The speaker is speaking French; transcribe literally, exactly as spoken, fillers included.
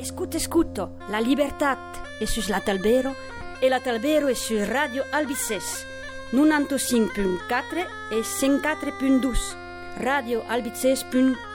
Escuto, escuto, la libertat è sus la Talbero e la Talbero è su Radio Albices novantacinc punt quatre e cent quatre punt dos Radio Albices punt